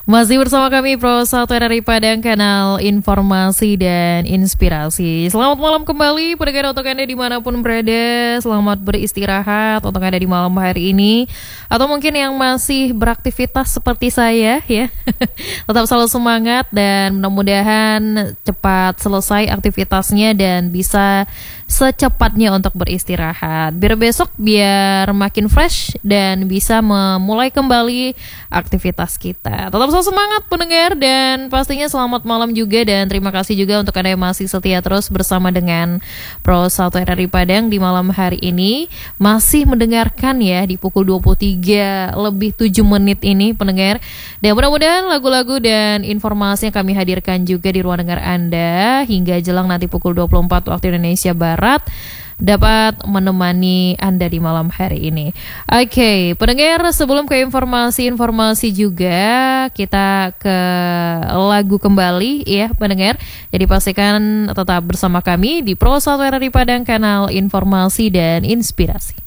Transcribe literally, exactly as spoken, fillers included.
Masih bersama kami Pro satu R R I Padang, kanal informasi dan inspirasi. Selamat malam kembali pendengar untuk Anda dimanapun berada. Selamat beristirahat untuk Anda di malam hari ini, atau mungkin yang masih beraktivitas seperti saya ya. Tetap selalu semangat dan mudah-mudahan cepat selesai aktivitasnya dan bisa secepatnya untuk beristirahat. Biar besok biar makin fresh dan bisa memulai kembali aktivitas kita. Tetap selalu semangat pendengar, dan pastinya selamat malam juga, dan terima kasih juga untuk Anda yang masih setia terus bersama dengan Pro satu R R I Padang di malam hari ini. Masih mendengarkan ya di pukul dua puluh tiga lebih tujuh menit ini pendengar. Dan mudah-mudahan lagu-lagu dan informasi yang kami hadirkan juga di ruang dengar Anda hingga jelang nanti pukul dua puluh empat waktu Indonesia Barat dapat menemani Anda di malam hari ini. Oke, okay, pendengar, sebelum ke informasi-informasi juga, kita ke lagu kembali ya pendengar. Jadi pastikan tetap bersama kami di Pro satu R R I Padang, kanal informasi dan inspirasi.